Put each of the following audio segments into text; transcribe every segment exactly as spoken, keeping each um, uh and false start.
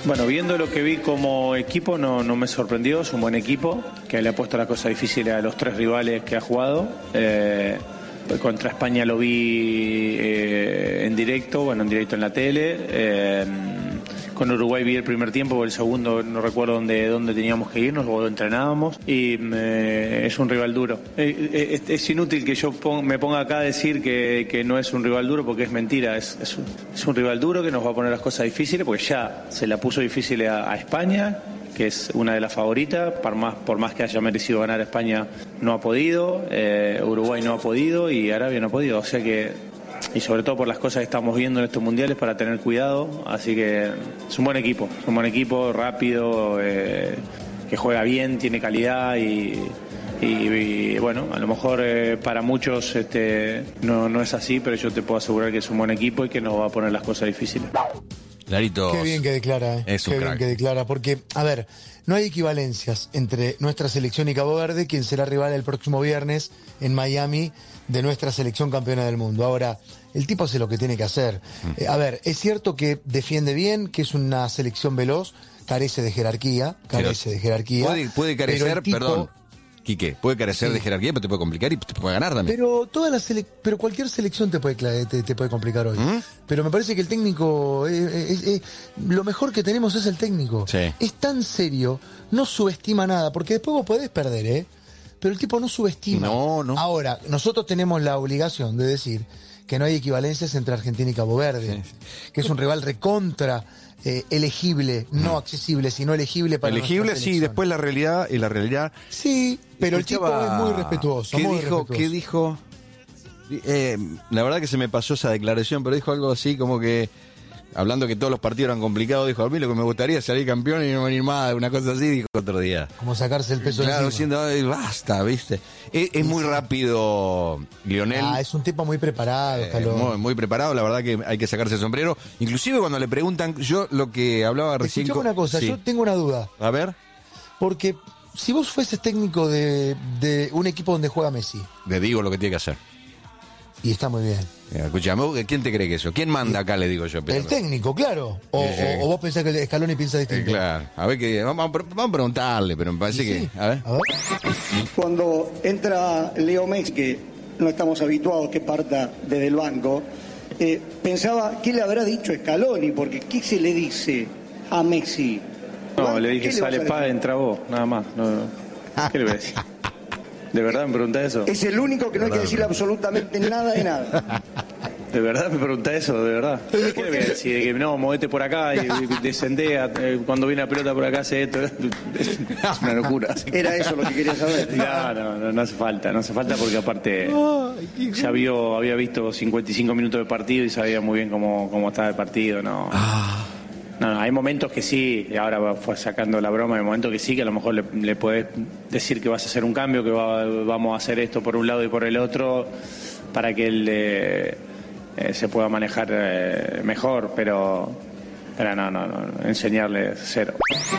Bueno, viendo lo que vi como equipo no, no me sorprendió, es un buen equipo, que le ha puesto la cosa difícil a los tres rivales que ha jugado. Eh, contra España lo vi eh, en directo, bueno, en directo en la tele. Eh, con Uruguay vi el primer tiempo, el segundo no recuerdo dónde, dónde teníamos que irnos, o entrenábamos, y eh, es un rival duro. Eh, es, es inútil que yo pon, me ponga acá a decir que, que no es un rival duro, porque es mentira, es, es, un, es un rival duro que nos va a poner las cosas difíciles, porque ya se la puso difícil a, a España, que es una de las favoritas, por más, por más que haya merecido ganar España, no ha podido, eh, Uruguay no ha podido y Arabia no ha podido, o sea que, y sobre todo por las cosas que estamos viendo en estos mundiales, para tener cuidado, así que es un buen equipo, es un buen equipo, rápido, eh, que juega bien, tiene calidad y, y, y bueno, a lo mejor eh, para muchos este, no, no es así, pero yo te puedo asegurar que es un buen equipo y que nos va a poner las cosas difíciles. Clarito. Qué bien que declara, ¿eh? Es un Qué crack. bien que declara, porque, a ver, no hay equivalencias entre nuestra selección y Cabo Verde, quien será rival el próximo viernes en Miami de nuestra selección campeona del mundo. Ahora, el tipo hace lo que tiene que hacer. Mm. Eh, a ver, es cierto que defiende bien, que es una selección veloz, carece de jerarquía, carece pero de jerarquía. Puede, puede carecer, tipo, perdón, Quique, puede carecer sí. de jerarquía, pero te puede complicar y te puede ganar también. Pero toda la sele- pero cualquier selección te puede te, te puede complicar hoy. ¿Mm? Pero me parece que el técnico, es, es, es, lo mejor que tenemos es el técnico. Sí. Es tan serio, no subestima nada, porque después vos podés perder, ¿eh? Pero el tipo no subestima. No, no. Ahora, nosotros tenemos la obligación de decir que no hay equivalencias entre Argentina y Cabo Verde, sí, sí. que es un rival recontra eh, elegible, no accesible, sino elegible para elegible, sí, después la realidad y la realidad. Sí, pero escuchaba, el tipo es muy respetuoso. ¿Qué muy dijo? respetuoso. ¿Qué dijo? Eh, la verdad que se me pasó esa declaración, pero dijo algo así como que, hablando que todos los partidos eran complicados, dijo, a mí lo que me gustaría es salir campeón y no venir más, una cosa así, dijo otro día. Como sacarse el peso claro, encima. Diciendo, basta, ¿viste? Es, es muy rápido, Lionel. Ah, es un tipo muy preparado, eh, muy, muy preparado, la verdad que hay que sacarse el sombrero. Inclusive cuando le preguntan, yo lo que hablaba recién... Escuchame una cosa, sí. yo tengo una duda. A ver. Porque si vos fueses técnico de, de un equipo donde juega Messi... Le digo lo que tiene que hacer. Y está muy bien. Escuchame, ¿quién te cree que eso? ¿Quién manda acá, le digo yo? Pero... El técnico, claro. O, sí, sí. o, o vos pensás que el Scaloni piensa distinto. Eh, claro. A ver, que vamos, vamos a preguntarle, pero me parece sí, que... Sí. A ver. A ver. Cuando entra Leo Messi, que no estamos habituados que parta desde el banco, eh, pensaba, ¿qué le habrá dicho Scaloni? Porque ¿qué se le dice a Messi? No, le dije, sale Paz, entra vos, nada más. No, no. ¿Qué le voy a decir? ¿De verdad me pregunta eso? Es el único que no hay que decirle absolutamente nada de nada. ¿De verdad me pregunta eso? ¿De verdad? ¿Qué le voy a decir? Que no, movete por acá y, y descendé, eh, cuando viene la pelota por acá hace esto. Es una locura. Era eso lo que quería saber. No, no, no, no hace falta, no hace falta porque aparte ya vio, había visto cincuenta y cinco minutos de partido y sabía muy bien cómo, cómo estaba el partido, ¿no? No, no, hay momentos que sí, y ahora fue sacando la broma, hay momentos que sí, que a lo mejor le, le podés decir que vas a hacer un cambio, que va, vamos a hacer esto por un lado y por el otro, para que él eh, eh, se pueda manejar eh, mejor, pero, pero no, no, no, enseñarle cero.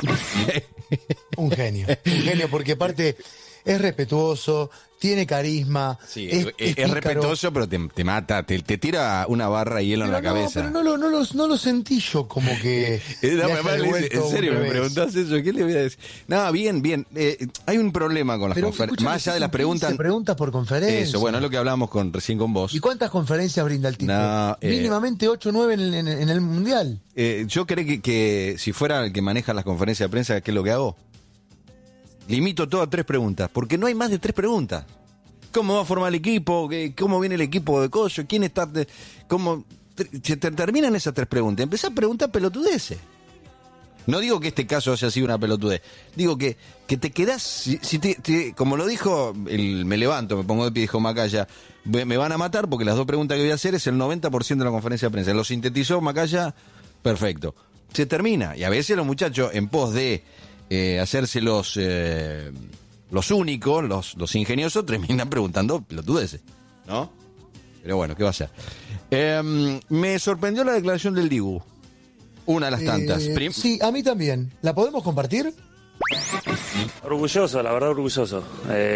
Un genio, un genio, porque aparte es respetuoso, tiene carisma. Sí, es, es, es respetuoso, pero te, te mata, te, te tira una barra de hielo pero en la no, cabeza. Pero no, lo, no, lo, no lo sentí yo como que... no, dice, en serio, me preguntás eso, ¿qué le voy a decir? No, bien, bien. Eh, hay un problema con las conferencias. Más allá de las preguntas... Se preguntas por conferencia. Eso, bueno, es lo que hablábamos con, recién con vos. ¿Y cuántas conferencias brinda el tipo? No, eh, Mínimamente ocho o nueve en el, en, en el Mundial. Eh, yo creo que, que si fuera el que maneja las conferencias de prensa, ¿qué es lo que hago? Limito todo a tres preguntas, porque no hay más de tres preguntas. ¿Cómo va a formar el equipo? ¿Cómo viene el equipo de Coyo? ¿Quién está? De, ¿Cómo? Se te terminan esas tres preguntas. Empezá a preguntar pelotudeces. No digo que este caso haya sido una pelotudez. Digo que, que te quedás, si, si te, te, como lo dijo, el, me levanto, me pongo de pie, dijo Macaya, me van a matar porque las dos preguntas que voy a hacer es el noventa por ciento de la conferencia de prensa. Lo sintetizó Macaya, perfecto. Se termina. Y a veces los muchachos, en pos de eh, hacerse los, eh, los únicos, los, los ingeniosos, terminan preguntando pelotudeces, ¿no? Pero bueno, ¿qué va a ser? Eh, me sorprendió la declaración del Dibu. Una de las tantas. Eh, Prim- sí, a mí también. ¿La podemos compartir? Orgulloso, la verdad orgulloso.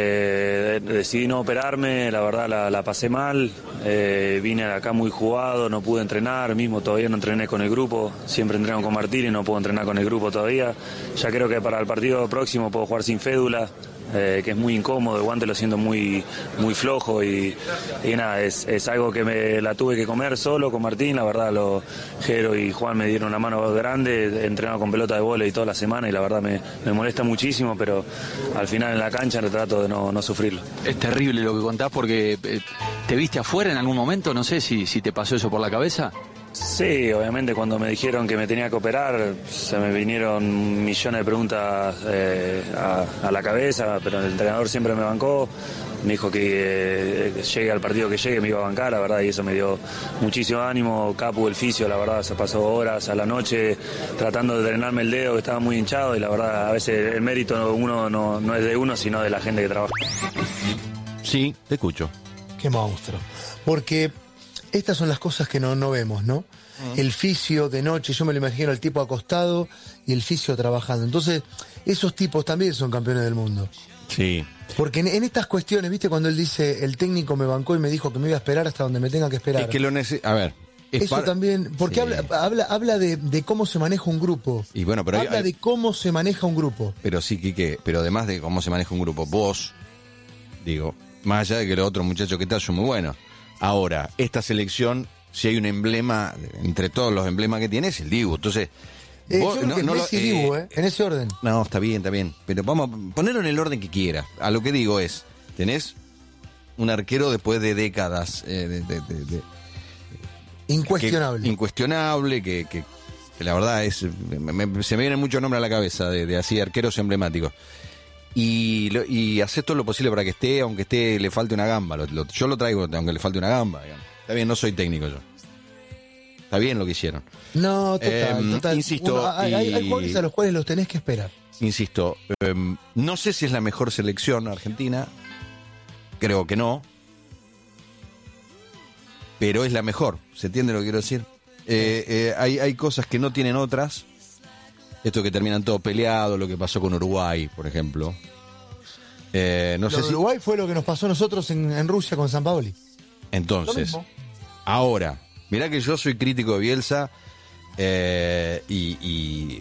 Eh, decidí no operarme, la verdad la, la pasé mal. Eh, vine acá muy jugado, no pude entrenar, mismo todavía no entrené con el grupo. Siempre entreno con Martín y no puedo entrenar con el grupo todavía. Ya creo que para el partido próximo puedo jugar sin fédula. Eh, que es muy incómodo, el guante lo siento muy, muy flojo y, y nada, es, es algo que me la tuve que comer solo con Martín, la verdad, lo, Jero y Juan me dieron una mano grande, he entrenado con pelota de vóley toda la semana y la verdad me, me molesta muchísimo, pero al final en la cancha trato de no, no sufrirlo. Es terrible lo que contás porque eh, te viste afuera en algún momento, no sé si, si te pasó eso por la cabeza. Sí, obviamente cuando me dijeron que me tenía que operar se me vinieron millones de preguntas eh, a, a la cabeza, pero el entrenador siempre me bancó, me dijo que eh, llegue al partido que llegue me iba a bancar, la verdad, y eso me dio muchísimo ánimo. Capu, el fisio, la verdad, se pasó horas a la noche tratando de drenarme el dedo que estaba muy hinchado y la verdad a veces el mérito uno no, no es de uno sino de la gente que trabaja. Sí, te escucho. Qué monstruo. Porque estas son las cosas que no, no vemos, ¿no? Uh-huh. El fisio de noche, yo me lo imagino el tipo acostado y el fisio trabajando. Entonces, esos tipos también son campeones del mundo. Sí. Porque en, en estas cuestiones, ¿viste? Cuando él dice, el técnico me bancó y me dijo que me iba a esperar hasta donde me tenga que esperar. Es que lo necesito. A ver. Eso para... también, porque sí. habla, habla, habla de, de cómo se maneja un grupo. Y bueno, pero habla hay, de cómo se maneja un grupo. Pero sí, Quique, pero además de cómo se maneja un grupo, vos, digo, más allá de que los otros muchachos que están son muy buenos. Ahora, esta selección, si hay un emblema, entre todos los emblemas que tiene, es el Dibu. Entonces, eh, vos, yo creo no, que no Messi lo, y Dibu, eh, eh, en ese orden. No, está bien, está bien. Pero vamos a ponerlo en el orden que quieras. A lo que digo es, tenés un arquero después de décadas eh, de, de, de, de, incuestionable. Que, incuestionable, que, que, que la verdad es, me, me, se me vienen muchos nombres a la cabeza de, de así arqueros emblemáticos. Y, lo, y hacer todo lo posible para que esté, aunque esté le falte una gamba. Lo, lo, yo lo traigo aunque le falte una gamba, digamos. Está bien, no soy técnico yo. Está bien lo que hicieron. No, total, eh, total. Insisto. Uno, hay, y, hay, hay jugadores a los cuales los tenés que esperar. Insisto, eh, no sé si es la mejor selección argentina. Creo que no. Pero es la mejor. ¿Se entiende lo que quiero decir? Eh, eh, hay, hay cosas que no tienen otras. Esto que terminan todo peleado, lo que pasó con Uruguay, por ejemplo. Eh, no lo sé de si... Uruguay fue lo que nos pasó a nosotros en, en Rusia con Sampaoli. Entonces, ahora, mirá que yo soy crítico de Bielsa eh, y, y,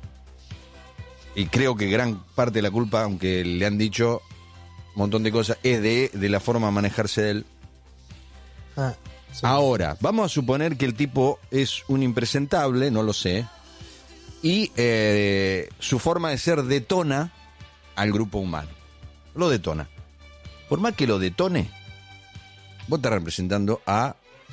y creo que gran parte de la culpa, aunque le han dicho un montón de cosas, es de, de la forma de manejarse de él. Ah, sí. Ahora, vamos a suponer que el tipo es un impresentable, no lo sé, y eh, su forma de ser detona al grupo humano. Lo detona. Por más que lo detone, vos estás representando a...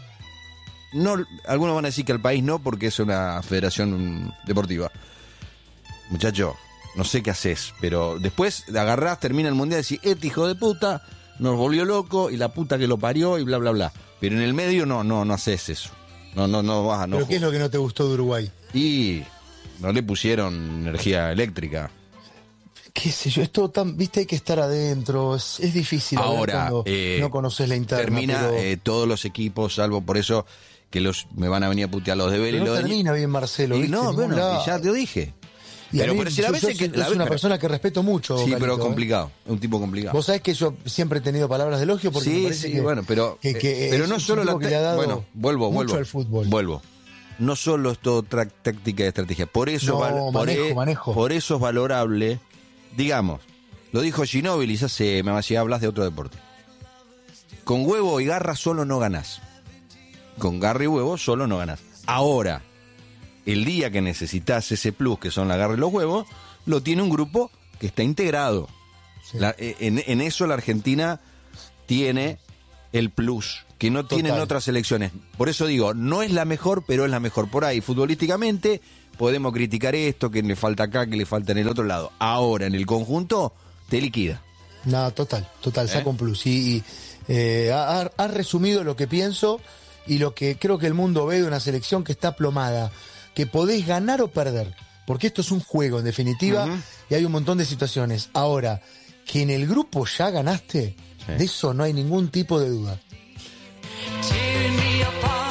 no, algunos van a decir que al país no, porque es una federación deportiva. Muchacho, no sé qué haces, pero después agarrás, termina el mundial y decís, este hijo de puta nos volvió loco y la puta que lo parió y bla, bla, bla. Pero en el medio no, no, no haces eso. No, no, no vas a... No. ¿Pero qué es lo que no te gustó de Uruguay? Y no le pusieron energía eléctrica. Qué sé yo, esto tan, viste, hay que estar adentro, es, es difícil ahora cuando eh, no conoces la interna. Termina pero... eh, todos los equipos, salvo por eso que los me van a venir a putear los de Vélez. No los termina de... bien Marcelo, y ¿viste? No, bueno, y ya te lo dije. Y pero, mí, pero si la yo, vez yo, es que es la una vez, persona que respeto mucho. Sí, Calito, pero ¿eh? complicado, es un tipo complicado. Vos sabés que yo siempre he tenido palabras de elogio porque sí, me parece sí, que, bueno, pero, que, que pero no solo la que le ha dado bueno, vuelvo, mucho vuelvo, al fútbol. Vuelvo. No solo es todo tra- táctica y estrategia. Por eso, no, val- por, manejo, e- manejo. por eso es valorable, digamos, lo dijo Ginóbili, ya se me va a hablas de otro deporte. Con huevo y garra solo no ganás. Con garra y huevo solo no ganás. Ahora, el día que necesitas ese plus, que son la garra y los huevos, lo tiene un grupo que está integrado. Sí. La, en, en eso la Argentina tiene el plus, que no Total. tienen otras selecciones. Por eso digo, no es la mejor, pero es la mejor. Por ahí, futbolísticamente, podemos criticar esto, que le falta acá, que le falta en el otro lado. Ahora, en el conjunto, te liquida. No, total, total, ¿Eh? saca un plus. Y, y eh, ha, ha resumido lo que pienso y lo que creo que el mundo ve de una selección que está plomada, que podés ganar o perder, porque esto es un juego en definitiva, uh-huh. y hay un montón de situaciones. Ahora, que en el grupo ya ganaste, sí. de eso no hay ningún tipo de duda.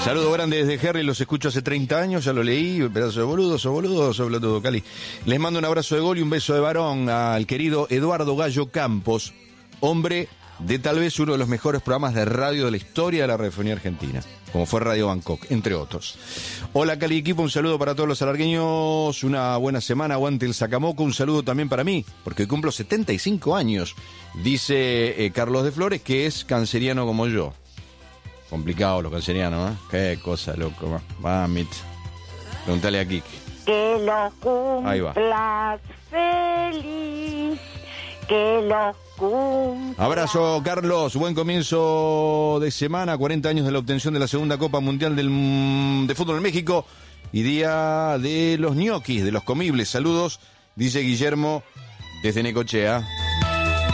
Saludo grande desde Harry, los escucho hace treinta años, ya lo leí, pedazo de boludo, sos boludo, sos todo Cali. Les mando un abrazo de gol y un beso de varón al querido Eduardo Gallo Campos, hombre de tal vez uno de los mejores programas de radio de la historia de la radiofonía argentina, como fue Radio Bangkok, entre otros. Hola Cali equipo, un saludo para todos los alargueños, una buena semana, aguante el Sacamoco, un saludo también para mí, porque hoy cumplo setenta y cinco años, dice eh, Carlos de Flores, que es canceriano como yo. Complicado los cancerianos, ¿eh? Qué cosa, loco. Mamit. Preguntale a Kike. Que lo cumplas feliz, que lo cumplas. Abrazo, Carlos. Buen comienzo de semana. cuarenta años de la obtención de la segunda Copa Mundial del, de Fútbol en México. Y día de los ñoquis, de los comibles. Saludos, dice Guillermo desde Necochea.